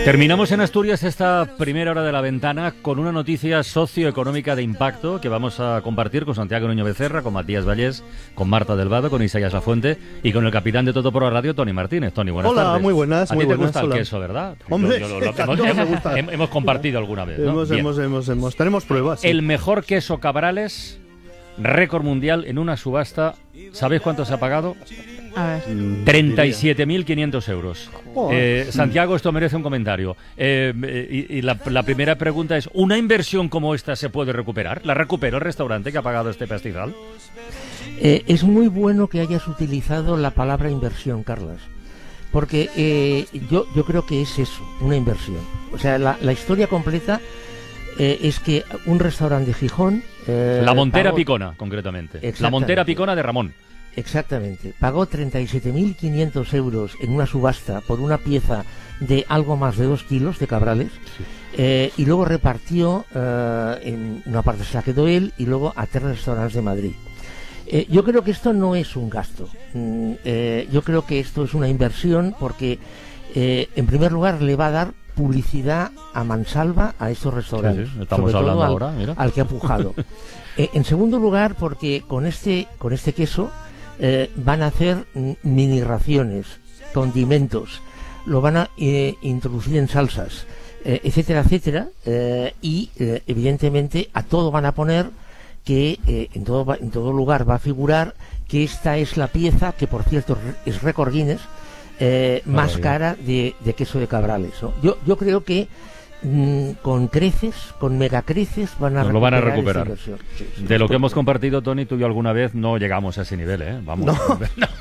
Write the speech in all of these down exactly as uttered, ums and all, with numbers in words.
Terminamos en Asturias esta primera hora de La Ventana con una noticia socioeconómica de impacto que vamos a compartir con Santiago Nuño Becerra, con Matías Vallés, con Marta del Vado, con Isaías Lafuente y con el capitán de Todo por la Radio, Tony Martínez. Tony, buenas hola, tardes. Hola, muy buenas, ¿A muy ti te buenas, gusta hola. el queso, verdad? Hombre, yo, yo, lo, lo, a hemos, todos me gusta. hemos compartido alguna vez, ¿no? Hemos, hemos, hemos, hemos, tenemos pruebas. Sí. El mejor queso Cabrales, récord mundial en una subasta. ¿Sabéis cuánto se ha pagado? A ver. treinta y siete mil quinientos euros. Oh. Eh, Santiago, esto merece un comentario. Eh, y y la, la primera pregunta es, ¿una inversión como esta se puede recuperar? ¿La recupera el restaurante que ha pagado este pastizal? Eh, es muy bueno que hayas utilizado la palabra inversión, Carlas, porque eh, yo, yo creo que es eso, una inversión. O sea, la, la historia completa eh, es que un restaurante de Gijón... Eh, la Montera pagó... Picona, concretamente. La Montera Picona de Ramón. Exactamente. Pagó treinta y siete mil quinientos euros en una subasta por una pieza de algo más de dos kilos de Cabrales. Sí. Eh, y luego repartió, eh, en una parte se la quedó él y luego a tres restaurantes de Madrid. Eh, yo creo que esto no es un gasto. Mm, eh, yo creo que esto es una inversión porque, eh, en primer lugar, le va a dar publicidad a mansalva a estos restaurantes. Sí, sí, estamos sobre hablando todo al, ahora, mira. al que ha pujado. eh, en segundo lugar, porque con este, con este queso eh, van a hacer mm, mini raciones, condimentos, lo van a eh, introducir en salsas, eh, etcétera, etcétera, eh, y eh, evidentemente a todo van a poner que eh, en, todo, en todo lugar va a figurar que esta es la pieza, que por cierto es récord Guinness, eh, más cara de, de queso de Cabrales, ¿no? Yo, yo creo que mm, con creces, con megacreces van a Nos lo van a recuperar. Sí, sí, de lo que hemos compartido, Tony, tú y yo alguna vez no llegamos a ese nivel, ¿eh? Vamos. No.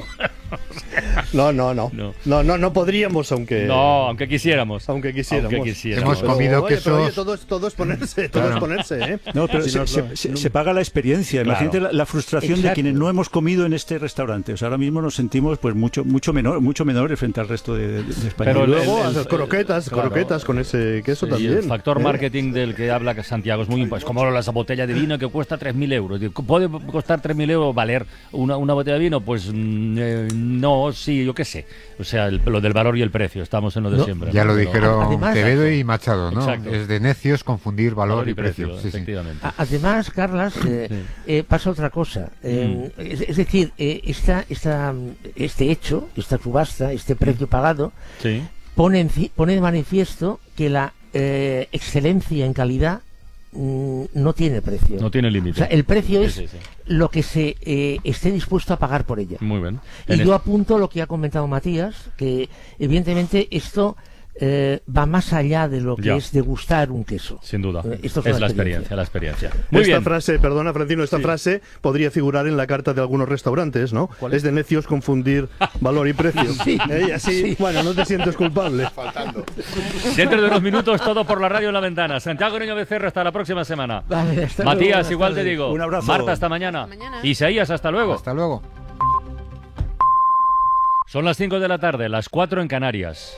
No, no, no, no, no, no, no podríamos, aunque no, aunque quisiéramos, aunque quisiéramos, aunque quisiéramos. Hemos comido oye, quesos. Oye, todo, es, todo es ponerse, todo claro. es ponerse, ¿eh? No, pero si se, no, se, no, se, no. se paga la experiencia. Claro. Imagínate la, la frustración Exacto. de quienes no hemos comido en este restaurante. O sea, ahora mismo nos sentimos pues mucho, mucho menor, mucho menores frente al resto de, de España. Pero el- luego el- las croquetas, claro. croquetas con ese queso Y también. el factor ¿eh? marketing del que habla que Santiago es muy importante. Es como la botella de vino que cuesta tres mil euros. ¿Puede costar tres mil euros valer una, una botella de vino? Pues mm, eh, no, sí, yo qué sé. O sea, el, lo del valor y el precio. Estamos en lo de No, siempre. Ya ¿no? lo Pero- dijeron Además- Quevedo y Machado, ¿no? Exacto. Es de necios confundir valor, Valor y precio. Sí, sí. efectivamente. A- Además, Carlas, eh, Sí. eh, pasa otra cosa. Eh, Mm. es, es decir, eh, esta, esta, este hecho, esta subasta, este precio pagado, Sí. pone, en ci- pone de manifiesto que la eh, excelencia en calidad mm, no tiene precio. No tiene O límite. sea, el precio Sí, es sí, sí. lo que se eh, esté dispuesto a pagar por ella. Muy bien. Y En yo es- apunto lo que ha comentado Matías, que evidentemente esto eh, va más allá de lo que Ya. es degustar un queso. Sin duda. Eh, Es, esto es una la experiencia. experiencia, la experiencia. Muy esta bien. frase, perdona Francino, esta Sí. frase podría figurar en la carta de algunos restaurantes, ¿no? ¿Cuál Es? es? de necios confundir valor y precio. Sí. ¿Eh? Y así, Sí. bueno, no te sientes culpable. Dentro de unos minutos, todo por la radio en La Ventana. Santiago Nuño Becerra, hasta la próxima semana. Vale, hasta Matías, luego, buenas igual te tardes. digo. Un abrazo. Marta, hasta mañana. Hasta mañana. Isaías, hasta luego. Hasta luego. Son las cinco de la tarde, las cuatro en Canarias.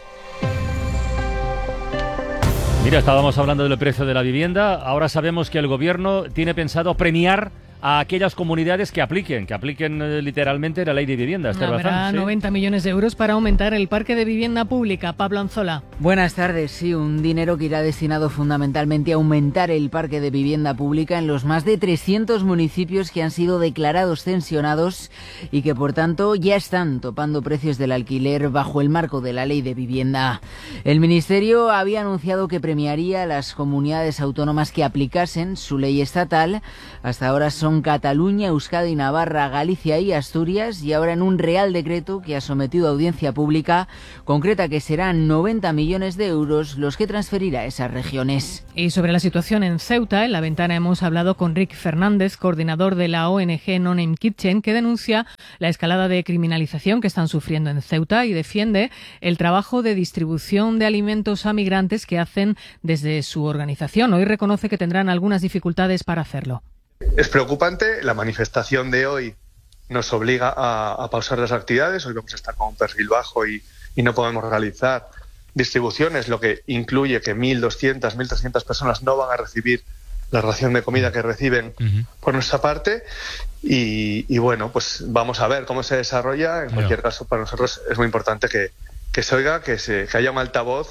Mira, estábamos hablando del precio de la vivienda. Ahora sabemos que el gobierno tiene pensado premiar a aquellas comunidades que apliquen, que apliquen eh, literalmente la ley de vivienda. Esther Habrá Bazán, ¿sí? noventa millones de euros para aumentar el parque de vivienda pública. Pablo Anzola. Buenas tardes. Sí, un dinero que irá destinado fundamentalmente a aumentar el parque de vivienda pública en los más de trescientos municipios que han sido declarados tensionados y que, por tanto, ya están topando precios del alquiler bajo el marco de la ley de vivienda. El Ministerio había anunciado que premiaría a las comunidades autónomas que aplicasen su ley estatal. Hasta ahora son Cataluña, Euskadi, Navarra, Galicia y Asturias, y ahora en un Real Decreto que ha sometido a audiencia pública concreta que serán noventa millones de euros los que transferirá a esas regiones. Y sobre la situación en Ceuta, en La Ventana hemos hablado con Rick Fernández, coordinador de la O N G No Name Kitchen, que denuncia la escalada de criminalización que están sufriendo en Ceuta y defiende el trabajo de distribución de alimentos a migrantes que hacen desde su organización. Hoy reconoce que tendrán algunas dificultades para hacerlo. Es preocupante, la manifestación de hoy nos obliga a, a pausar las actividades, hoy vamos a estar con un perfil bajo y, y no podemos realizar distribuciones, lo que incluye que mil doscientas, mil trescientas personas no van a recibir la ración de comida que reciben uh-huh. por nuestra parte y, y bueno, pues vamos a ver cómo se desarrolla. En cualquier yeah. caso, para nosotros es muy importante que, que se oiga, que, se, que haya un altavoz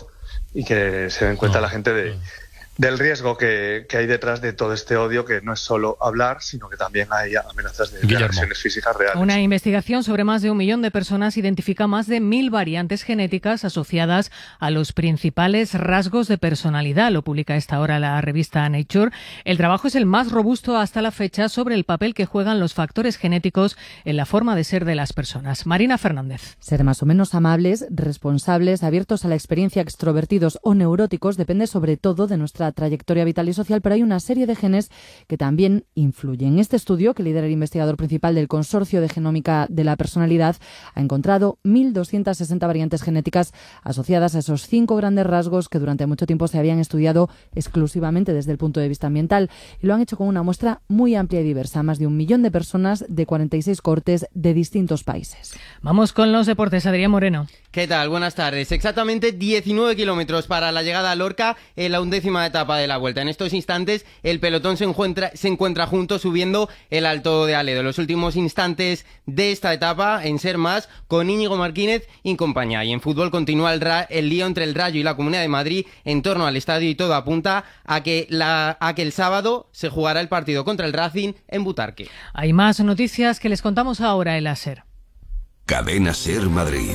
y que se den cuenta no. la gente de, del riesgo que, que hay detrás de todo este odio, que no es solo hablar, sino que también hay amenazas de, de agresiones físicas reales. Una investigación sobre más de un millón de personas identifica más de mil variantes genéticas asociadas a los principales rasgos de personalidad. Lo publica a esta hora la revista Nature. El trabajo es el más robusto hasta la fecha sobre el papel que juegan los factores genéticos en la forma de ser de las personas. Marina Fernández. Ser más o menos amables, responsables, abiertos a la experiencia, extrovertidos o neuróticos depende sobre todo de nuestra trayectoria vital y social, pero hay una serie de genes que también influyen. Este estudio, que lidera el investigador principal del Consorcio de Genómica de la Personalidad, ha encontrado mil doscientas sesenta variantes genéticas asociadas a esos cinco grandes rasgos que durante mucho tiempo se habían estudiado exclusivamente desde el punto de vista ambiental, y lo han hecho con una muestra muy amplia y diversa, más de un millón de personas de cuarenta y seis cohortes de distintos países. Vamos con los deportes. Adrián Moreno. ¿Qué tal? Buenas tardes. Exactamente diecinueve kilómetros para la llegada a Lorca en la undécima etapa de la Vuelta. En estos instantes el pelotón se encuentra, se encuentra junto subiendo el Alto de Aledo. Los últimos instantes de esta etapa en Ser Más con Íñigo Martínez y compañía. Y en fútbol continúa el, ra el lío entre el Rayo y la Comunidad de Madrid en torno al estadio, y todo apunta a que, la, a que el sábado se jugará el partido contra el Racing en Butarque. Hay más noticias que les contamos ahora en la SER. Cadena SER Madrid.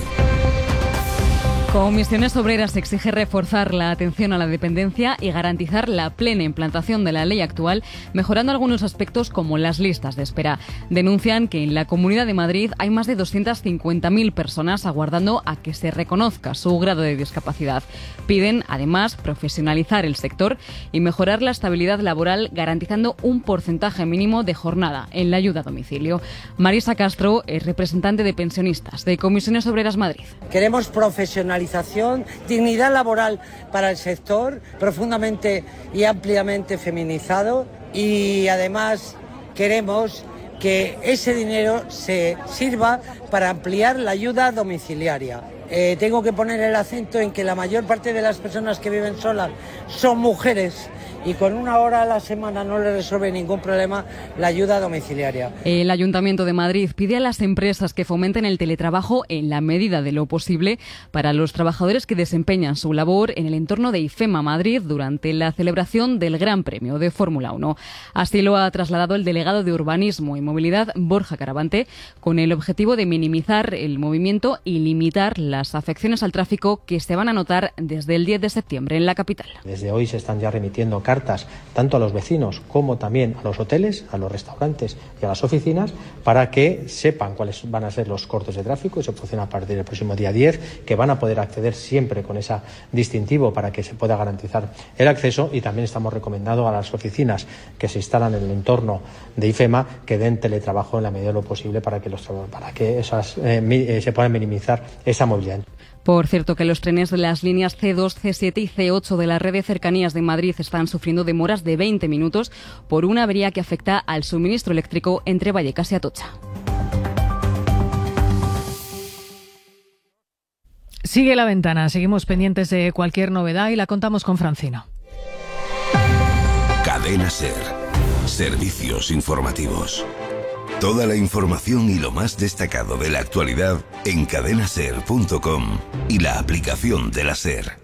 Comisiones Obreras exige reforzar la atención a la dependencia y garantizar la plena implantación de la ley actual, mejorando algunos aspectos como las listas de espera. Denuncian que en la Comunidad de Madrid hay más de doscientas cincuenta mil personas aguardando a que se reconozca su grado de discapacidad. Piden, además, profesionalizar el sector y mejorar la estabilidad laboral, garantizando un porcentaje mínimo de jornada en la ayuda a domicilio. Marisa Castro es representante de pensionistas de Comisiones Obreras Madrid. Queremos profesionalizar, dignidad laboral para el sector, profundamente y ampliamente feminizado, y además queremos que ese dinero se sirva para ampliar la ayuda domiciliaria. Eh, tengo que poner el acento en que la mayor parte de las personas que viven solas son mujeres, y con una hora a la semana no le resuelve ningún problema la ayuda domiciliaria. El Ayuntamiento de Madrid pide a las empresas que fomenten el teletrabajo en la medida de lo posible para los trabajadores que desempeñan su labor en el entorno de IFEMA Madrid durante la celebración del Gran Premio de Fórmula uno. Así lo ha trasladado el delegado de Urbanismo y Movilidad, Borja Caravante, con el objetivo de minimizar el movimiento y limitar las afecciones al tráfico que se van a notar desde el diez de septiembre en la capital. Desde hoy se están ya remitiendo cartas tanto a los vecinos como también a los hoteles, a los restaurantes y a las oficinas, para que sepan cuáles van a ser los cortes de tráfico. Eso funciona a partir del próximo día diez, que van a poder acceder siempre con ese distintivo para que se pueda garantizar el acceso. Y también estamos recomendando a las oficinas que se instalan en el entorno de IFEMA que den teletrabajo en la medida de lo posible para que, los, para que esas, eh, se pueda minimizar esa movilidad. Por cierto, que los trenes de las líneas ce dos, ce siete y ce ocho de la red de cercanías de Madrid están sufriendo demoras de veinte minutos por una avería que afecta al suministro eléctrico entre Vallecas y Atocha. Sigue La Ventana, seguimos pendientes de cualquier novedad y la contamos con Francino. Cadena SER. Servicios informativos. Toda la información y lo más destacado de la actualidad en cadena ser punto com y la aplicación de la SER.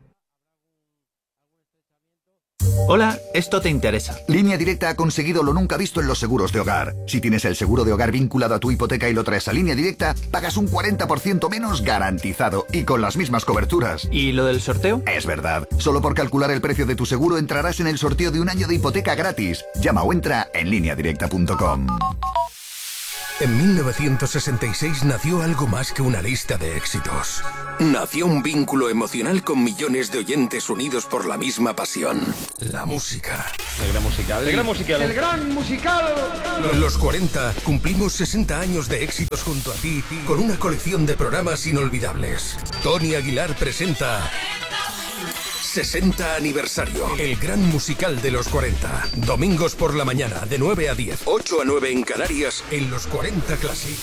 Hola, esto te interesa. Línea Directa ha conseguido lo nunca visto en los seguros de hogar. Si tienes el seguro de hogar vinculado a tu hipoteca y lo traes a Línea Directa, pagas un cuarenta por ciento menos garantizado y con las mismas coberturas. ¿Y lo del sorteo? Es verdad. Solo por calcular el precio de tu seguro entrarás en el sorteo de un año de hipoteca gratis. Llama o entra en línea directa punto com. En mil novecientos sesenta y seis nació algo más que una lista de éxitos. Nació un vínculo emocional con millones de oyentes unidos por la misma pasión. La música. El gran musical. El gran musical. El gran musical. En los cuarenta cumplimos sesenta años de éxitos junto a ti con una colección de programas inolvidables. Tony Aguilar presenta sesenta aniversario. El gran musical de los cuarenta. Domingos por la mañana de nueve a diez. ocho a nueve en Canarias en los cuarenta Classic.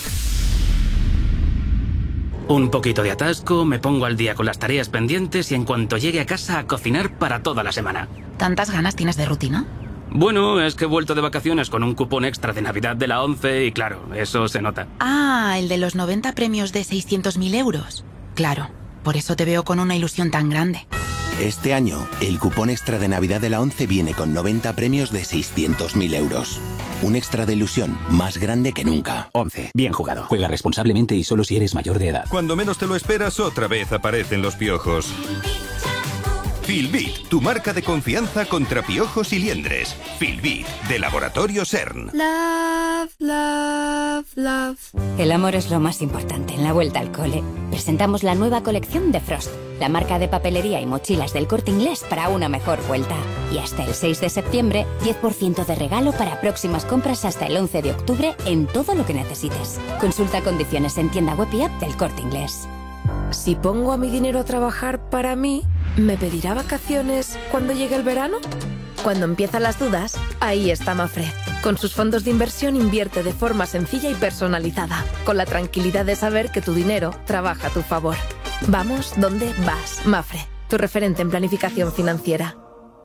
Un poquito de atasco, me pongo al día con las tareas pendientes y en cuanto llegue a casa a cocinar para toda la semana. ¿Tantas ganas tienes de rutina? Bueno, es que he vuelto de vacaciones con un cupón extra de Navidad de la ONCE y claro, eso se nota. Ah, el de los noventa premios de seiscientos mil euros. Claro, por eso te veo con una ilusión tan grande. Este año, el cupón extra de Navidad de la ONCE viene con noventa premios de seiscientos mil euros. Un extra de ilusión más grande que nunca. ONCE. Bien jugado. Juega responsablemente y solo si eres mayor de edad. Cuando menos te lo esperas, otra vez aparecen los piojos. Filbit, tu marca de confianza contra piojos y liendres. Filbit, de Laboratorio CERN. Love, love, love. El amor es lo más importante en la vuelta al cole. Presentamos la nueva colección de Frost, la marca de papelería y mochilas del Corte Inglés para una mejor vuelta. Y hasta el seis de septiembre, diez por ciento de regalo para próximas compras hasta el once de octubre en todo lo que necesites. Consulta condiciones en tienda web y app del Corte Inglés. Si pongo a mi dinero a trabajar para mí, ¿me pedirá vacaciones cuando llegue el verano? Cuando empiezan las dudas, ahí está Mafre. Con sus fondos de inversión invierte de forma sencilla y personalizada, con la tranquilidad de saber que tu dinero trabaja a tu favor. Vamos donde vas. Mafre, tu referente en planificación financiera.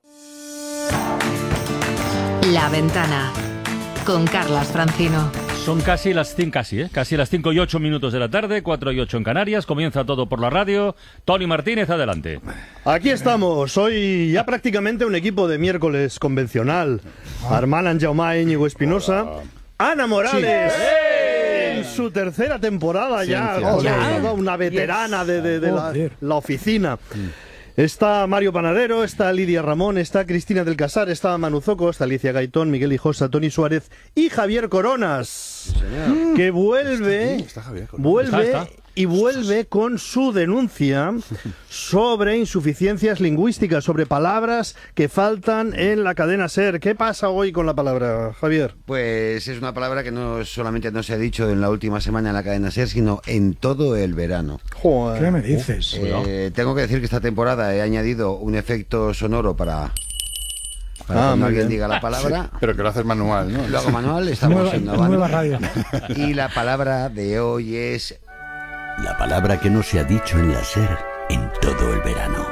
La Ventana, con Carlas Francino. Son casi las cinco, casi, ¿eh? Casi las cinco y ocho minutos de la tarde, cuatro y ocho en Canarias. Comienza todo por la radio. Tony Martínez, adelante. Aquí estamos, hoy ya prácticamente un equipo de miércoles convencional. Armand Anjaume, Íñigo Espinosa, Ana Morales. Sí. En su tercera temporada ya, Ciencia. ya. Toda una veterana de, de, de la, la oficina. Está Mario Panadero, está Lidia Ramón, está Cristina del Casar, está Manu Zoco, está Alicia Gaitón, Miguel Hijosa, Tony Suárez y Javier Coronas, Sí, que vuelve, Está, está Javier Coronas. vuelve Está, está. y vuelve con su denuncia sobre insuficiencias lingüísticas, sobre palabras que faltan en la cadena SER. ¿Qué pasa hoy con la palabra, Javier? Pues es una palabra que no solamente no se ha dicho en la última semana en la cadena SER, sino en todo el verano. Joder. ¿Qué me dices? Eh, tengo que decir que esta temporada he añadido un efecto sonoro para... Para Ah, cuando muy alguien bien. diga la palabra. Sí, pero que lo haces manual, ¿no? Lo hago manual, estamos Nueva- innovando. nueva radio. Y la palabra de hoy es... La palabra que no se ha dicho en la SER en todo el verano.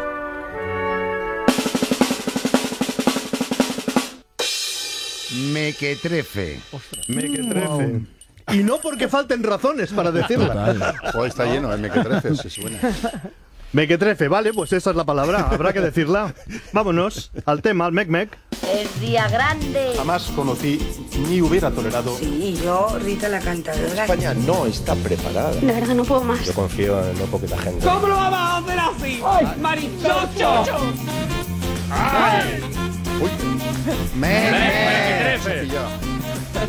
Mequetrefe. Mequetrefe. Y no porque falten razones para decirla. Joder, está lleno, el mequetrefe, sí, suena. Mequetrefe, vale, pues esa es la palabra, habrá que decirla. Vámonos al tema, al mec-mec. Es día grande. Jamás conocí ni hubiera tolerado. Sí, yo, Rita la cantadora. España no está preparada. De verdad, no puedo más. Yo confío en no poquita gente. ¿Cómo lo vamos a hacer así? ¡Ay, marichocho! ¡Ay! Uy. Me, Mequetrefe.